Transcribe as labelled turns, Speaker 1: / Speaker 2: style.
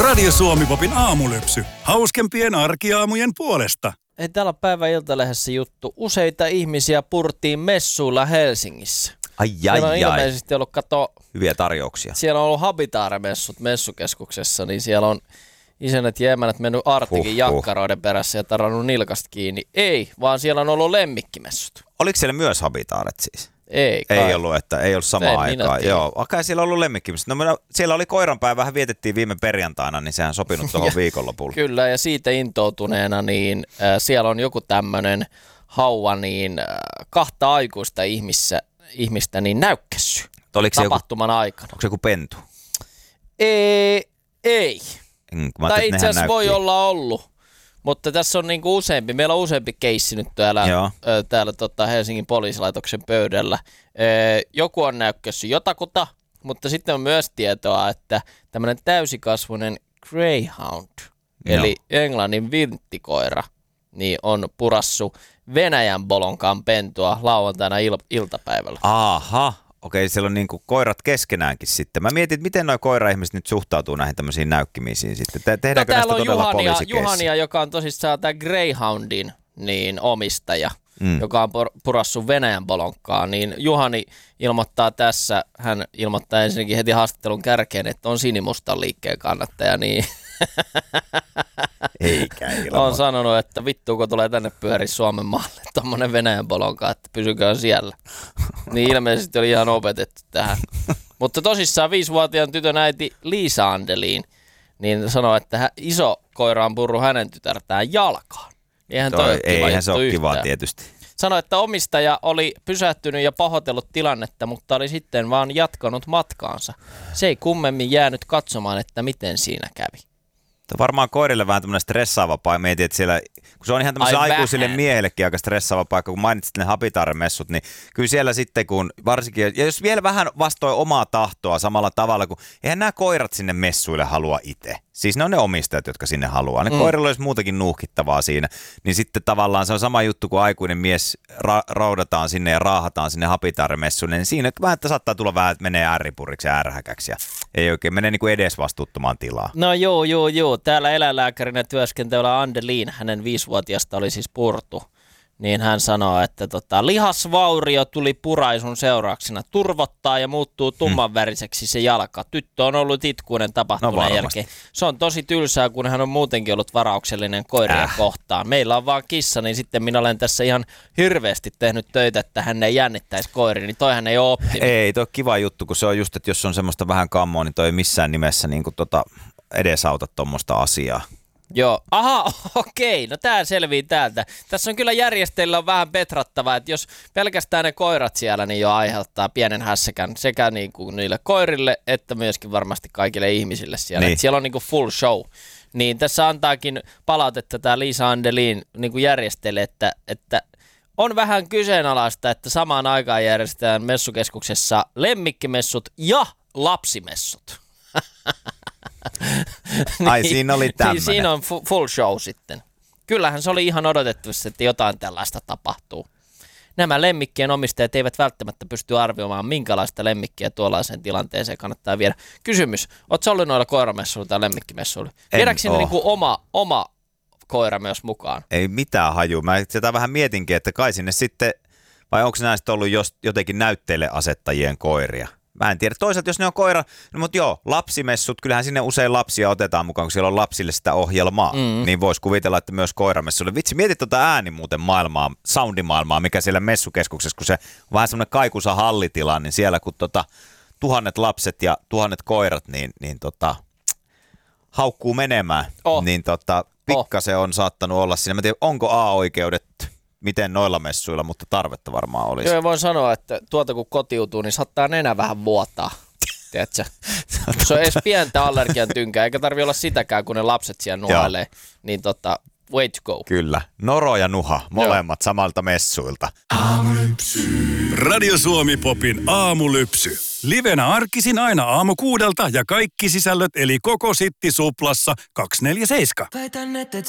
Speaker 1: Radio Suomi Popin aamulypsy. Hauskempien arkiaamujen puolesta.
Speaker 2: Ei, täällä on päivän Iltalehdessä juttu. Useita ihmisiä purtiin messuilla Helsingissä. Siellä on ilmeisesti ollut,
Speaker 3: hyviä tarjouksia.
Speaker 2: Siellä on ollut Habitaare-messut messukeskuksessa, niin siellä on isännät ja emänät mennyt Artikin jakkaroiden perässä ja tarannut nilkasta kiinni. Ei, vaan siellä on ollut lemmikkimessut.
Speaker 3: Oliko siellä myös Habitaaret siis?
Speaker 2: Ei kai.
Speaker 3: Ei ollut, että ei ollut samaan aikaan. Joo, okei, siellä on ollut lemmikkimessut. No, siellä oli koiranpäivä, vähän vietettiin viime perjantaina, niin sehän sopinut tuohon viikonlopulle.
Speaker 2: Kyllä, ja siitä intoutuneena, niin siellä on joku tämmöinen hauva, niin kahta aikuista ihmistä niin näykkässy tapahtuman aikana.
Speaker 3: Onko se joku pentu?
Speaker 2: Ei. Tai itse asiassa voi olla ollut, mutta tässä on niinku useampi. Meillä on useampi keissi nyt täällä Helsingin poliisilaitoksen pöydällä. Joku on näykkässy jotakuta, mutta sitten on myös tietoa, että tämmöinen täysikasvuinen greyhound, eli englannin vinttikoira, niin on purassu Venäjän bolonkaan pentua lauantaina iltapäivällä.
Speaker 3: Aha. Okei, siellä on niinku koirat keskenäänkin sitten. Mä mietin, että miten nuo koira-ihmiset nyt suhtautuu näihin tämmöisiin näykkimisiin sitten. Tehdäänkö näistä todella poliisikeissi?
Speaker 2: Juhania, joka on tosissaan tämä Greyhoundin niin omistaja, joka on purassu Venäjän bolonkkaan, niin Juhani ilmoittaa tässä, hän ilmoittaa ensinnäkin heti haastattelun kärkeen, että on Sinimustan liikkeen kannattaja, niin
Speaker 3: eikä ilmoita.
Speaker 2: On sanonut, että vittuuko tulee tänne pyöri Suomen maalle tommonen Venäjän bolonka, että pysyköön siellä. Niin ilmeisesti oli ihan opetettu tähän. Mutta tosissaan 5-vuotiaan tytön äiti Liisa Andelin niin sanoi, että iso koira on purru hänen tytärtään jalkaan.
Speaker 3: Eihän se ole kivaa tietysti.
Speaker 2: Sanoi, että omistaja oli pysähtynyt ja pahoitellut tilannetta, mutta oli sitten vaan jatkanut matkaansa. Se ei kummemmin jäänyt katsomaan, että miten siinä kävi.
Speaker 3: Varmaan koirille vähän tämmöinen stressaava paikka. Mietin, että siellä, kun se on ihan tämmöiselle aikuisille miehillekin aika stressaava paikka, kun mainitsit ne Habitaare-messut, niin kyllä siellä sitten, kun varsinkin, ja jos vielä vähän vastoin omaa tahtoa samalla tavalla, kun eihän nämä koirat sinne messuille halua itse. Siis ne on ne omistajat, jotka sinne haluaa. Ne koirilla olisi muutakin nuuhkittavaa siinä. Niin sitten tavallaan se on sama juttu, kun aikuinen mies raudataan sinne ja raahataan sinne Habitaare-messuille. Niin siinä vähän, että saattaa tulla vähän, että menee ärripuriksi ja ärhäkäksi. Ja ei oikein mene niin kuin edesvastuuttomaan tilaa.
Speaker 2: No joo. Täällä eläinlääkärinä työskentelevä Andelin, hänen 5-vuotiaasta oli siis purtu. Niin hän sanoo, että lihasvaurio tuli puraisun seurauksena. Turvottaa ja muuttuu tummanväriseksi se jalka. Tyttö on ollut itkuinen tapahtuneen jälkeen. Se on tosi tylsää, kun hän on muutenkin ollut varauksellinen koiria kohtaan. Meillä on vaan kissa, niin sitten minä olen tässä ihan hirveästi tehnyt töitä, että hän ei jännittäisi koiria. Niin toihan ei ole optimi.
Speaker 3: Ei, toi on kiva juttu, kun se on just, että jos on semmoista vähän kammoa, niin toi ei missään nimessä niin kuin edesauta tuommoista asiaa.
Speaker 2: Joo, okei, no tää selvii täältä. Tässä on kyllä järjestäjillä vähän petrattavaa, että jos pelkästään ne koirat siellä, niin jo aiheuttaa pienen hässäkän sekä niinku niille koirille, että myöskin varmasti kaikille ihmisille siellä. Niin. Siellä on niinku full show. Niin tässä antaakin palautetta tää Liisa Andelin niinku järjestäjille, että on vähän kyseenalaista, että samaan aikaan järjestetään messukeskuksessa lemmikkimessut ja lapsimessut.
Speaker 3: Ai siinä oli tämmöinen.
Speaker 2: Siinä on full show sitten. Kyllähän se oli ihan odotettavasti, että jotain tällaista tapahtuu. Nämä lemmikkien omistajat eivät välttämättä pysty arvioimaan, minkälaista lemmikkiä tuollaiseen tilanteeseen kannattaa viedä. Kysymys, ootko sä ollut noilla koiramessuilla tai lemmikkimessuilla? Viedäänkö sinne niinku oma koira myös mukaan?
Speaker 3: Ei mitään hajua. Mä sitä vähän mietinkin, että kai sinne sitten, vai onko näistä ollut jotenkin näytteille asettajien koiria? Mä en tiedä. Toisaalta, jos ne on koira, no, mutta joo, lapsimessut, kyllähän sinne usein lapsia otetaan mukaan, kun siellä on lapsille sitä ohjelmaa, niin voisi kuvitella, että myös koiramessuille. Vitsi, mieti ääni muuten maailmaa, soundimaailmaa, mikä siellä messukeskuksessa, kun se on vähän semmoinen kaikuisa hallitila, niin siellä kun 1000 lapset ja 1000 koirat, niin haukkuu menemään, niin pikkasen on saattanut olla siinä. Mä en tiedä, onko A-oikeudet miten noilla messuilla, mutta tarvetta varmaan olisi.
Speaker 2: Joo, voin sanoa, että kun kotiutuu, niin saattaa nenä vähän vuotaa. Tiedätkö? Se on edes pientä allergian tynkää, eikä tarvitse olla sitäkään, kun ne lapset siellä nuhailee. Niin way to go.
Speaker 3: Kyllä. Noro ja Nuha, molemmat samalta messuilta.
Speaker 1: Aamulypsy. Radio Suomi Popin aamulypsy. Livenä arkisin aina 6:00 ja kaikki sisällöt eli koko Sitti Suplassa 247.
Speaker 4: Väitän, että